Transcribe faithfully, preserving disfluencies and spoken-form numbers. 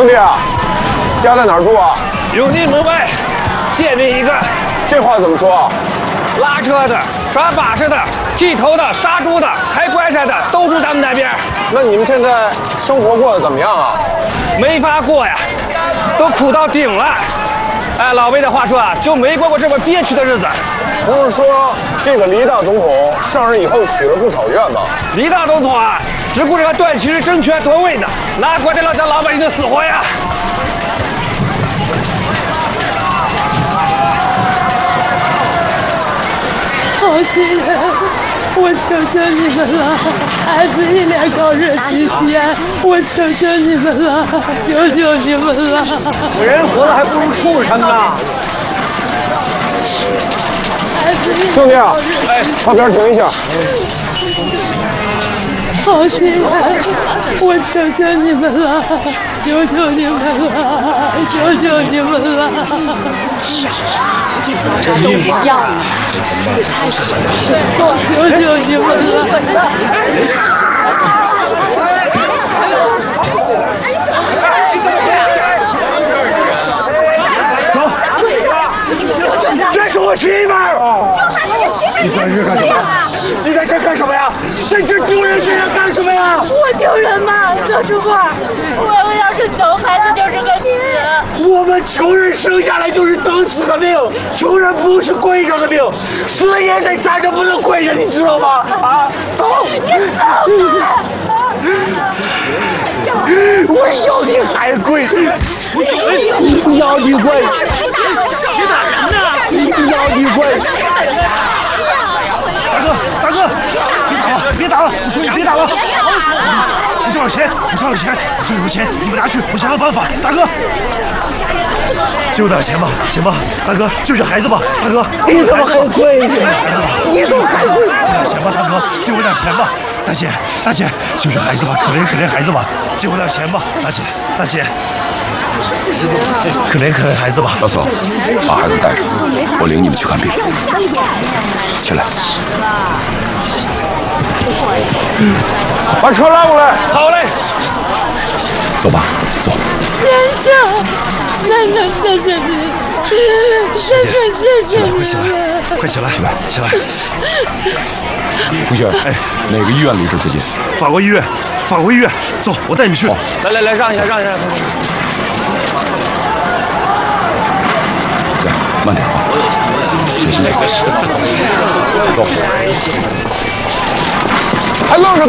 弟啊，家在哪儿住啊？ 永定门外，借命一个。 这话怎么说啊？ 拉车的、抓把式的、剃头的、杀猪的、抬棺材的，都住咱们那边。 那你们现在生活过得怎么样啊？ 没法过呀，都苦到顶了。哎，老魏的话说啊，就没过过这么憋屈的日子。 不是说这个黎大总统上任以后许了不少愿吗？ 黎大总统啊，只顾着段祺瑞争权夺位呢，哪管得了咱老百姓的死活呀？ 好心人，我求求你们了，孩子一脸高热气天，我求求你们了，求求你们了。 人活的还不如畜生呢。 兄弟啊，哎，旁边停一下。 好心人，我求求你们了，求求你们了，求求你们了。 这都一样的， 求求你们了。 走，这是我媳妇儿。你在这干什么？你在这干什么呀？在这丢人身上干什么呀？ 我丢人吗？周主管，我要是走，孩子就是个死。 我们穷人生下来就是等死的命，穷人不是跪着的命，死也得站着，不能跪着，你知道吗？啊，走！ 你走吧！ 我要你还跪！要你跪！ 别打人呐！ 要你跪！大哥，大哥，别打了，别打了！我说你别打了！我这有钱，我这有钱，我这有钱，你们拿去，我想想办法。大哥，借我点钱吧，行吧？大哥，救救孩子吧，大哥！你怎么还跪着？你怎么还跪？借点钱吧，大哥，借我点钱吧，大姐，大姐，救救孩子吧，可怜可怜孩子吧，借我点钱吧，大姐，大姐。可怜可怜孩子吧， 老总，把孩子带着，我领你们去看病。起来， 把车拉过来。 好嘞， 走吧，走。 先生，先生，谢谢你，先生，谢谢你。 快起来，起来，起来！ 同学，哎，哪个医院离这最近？ 法国医院，法国医院，走，我带你们去。 来来来，让一下，让一下。 来，慢点啊，小心点。走。 还愣着。